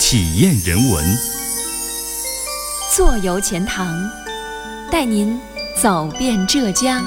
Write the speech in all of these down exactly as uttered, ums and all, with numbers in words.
体验人文。 坐游钱塘，带您走遍浙江。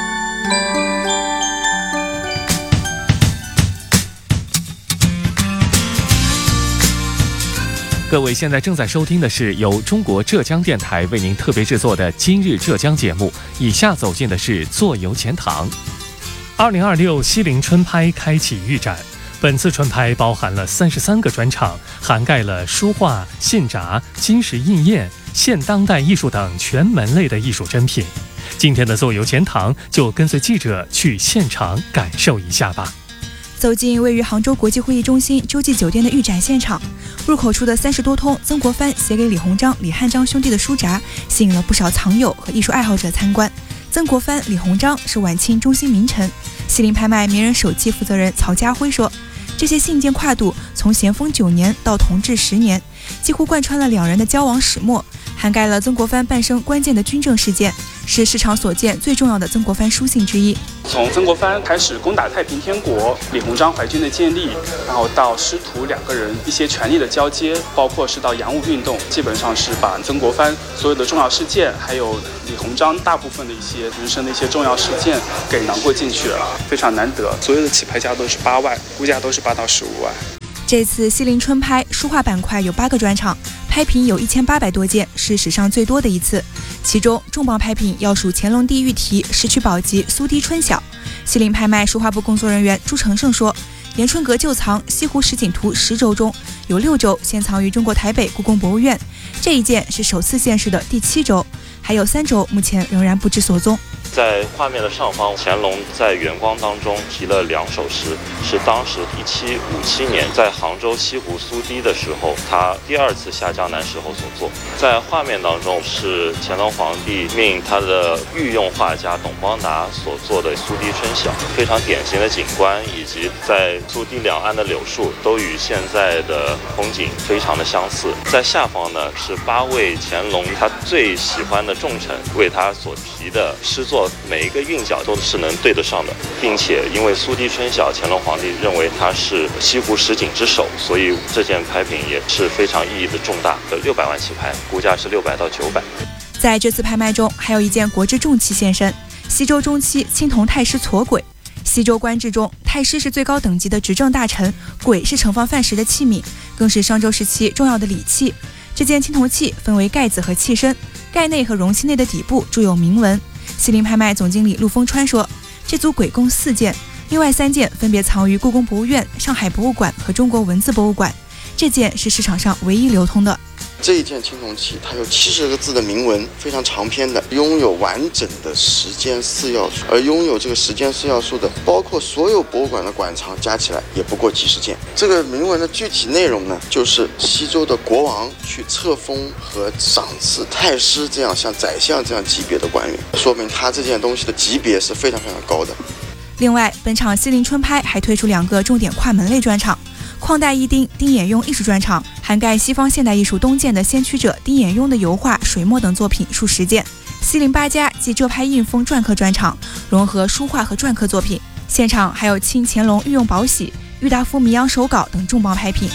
各位现在正在收听的是由中国浙江电台为您特别制作的《今日浙江》节目。以下走进的是坐游钱塘。二零二六西泠春拍开启预展，本次春拍包含了三十三个专场，涵盖了书画、信札、金石印验、现当代艺术等全门类的艺术珍品。今天的坐游钱塘就跟随记者去现场感受一下吧。 走进位于杭州国际会议中心洲际酒店的预展现场，入口处的三十多通曾国藩写给李鸿章、李汉章兄弟的书札，吸引了不少藏友和艺术爱好者参观。曾国藩、李鸿章是晚清中兴名臣。西泠拍卖名人手记负责人曹家辉说，这些信件跨度从咸丰九年到同治十年，几乎贯穿了两人的交往始末，涵盖了曾国藩半生关键的军政事件，是市场所见最重要的曾国藩书信之一。 从曾国藩开始攻打太平天国，李鸿章淮军的建立，然后到师徒两个人一些权力的交接，包括是到洋务运动，基本上是把曾国藩所有的重要事件，还有李鸿章大部分的一些人生的一些重要事件给囊括进去了，非常难得。所有的起拍价都是八万，估价都是八到十五万。 这次西泠春拍书画板块有八个专场，拍品有一千八百多件，是史上最多的一次。其中重磅拍品要数乾隆帝御题石渠宝笈苏堤春晓。西泠拍卖书画部工作人员朱成胜说，延春阁旧藏西湖十景图十轴中有六轴现藏于中国台北故宫博物院，这一件是首次现世的第七轴，还有三轴目前仍然不知所踪。 在画面的上方，乾隆在远光当中题了两首诗，是当时一七五七年在杭州西湖苏堤的时候，他第二次下江南时候所作。在画面当中是乾隆皇帝命他的御用画家董邦达所做的苏堤春晓，非常典型的景观，以及在苏堤两岸的柳树都与现在的风景非常的相似。在下方呢是八位乾隆他最喜欢的重臣为他所题的诗作，每一个韵脚都是能对得上的，并且因为苏堤春晓，乾隆皇帝认为它是西湖十景之首，所以这件拍品也是非常意义的重大的，六百万起拍，估价是六百到九百。 在这次拍卖中，还有一件国之重器现身，西周中期青铜太师矬簋。西周官制中，太师是最高等级的执政大臣，簋是盛放饭食的器皿，更是商周时期重要的礼器。这件青铜器分为盖子和器身，盖内和容器内的底部铸有铭文。西泠拍卖总经理陆丰川说，这组簋共四件，另外三件分别藏于故宫博物院、上海博物馆和中国文字博物馆，这件是市场上唯一流通的。 这一件青铜器它有七十个字的铭文，非常长篇的，拥有完整的时间四要素，而拥有这个时间四要素的包括所有博物馆的馆藏加起来也不过几十件。这个铭文的具体内容呢，就是西周的国王去册封和赏赐太师这样像宰相这样级别的官员，说明他这件东西的级别是非常非常高的。 另外，本场西泠春拍还推出两个重点跨门类专场，旷代一丁丁衍庸艺术专场涵盖西方现代艺术东渐的先驱者丁衍庸的油画、水墨等作品数十件。西泠八家即浙拍印风篆刻专场融合书画和篆刻作品，现场还有清乾隆御用宝玺、郁达夫米扬手稿等重磅拍品。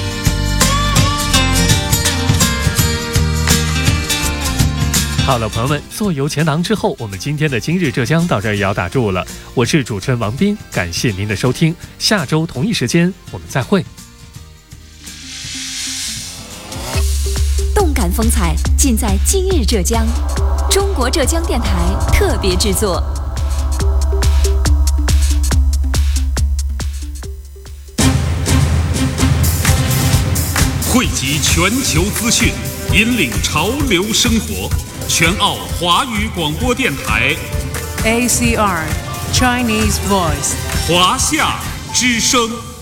好了，朋友们，坐游钱塘之后，我们今天的今日浙江到这儿也要打住了。我是主持人王斌，感谢您的收听，下周同一时间我们再会。 动感风采尽在今日浙江，中国浙江电台特别制作。 汇集全球资讯，引领潮流生活。全澳华语广播电台 A C R Chinese Voice 华夏之声。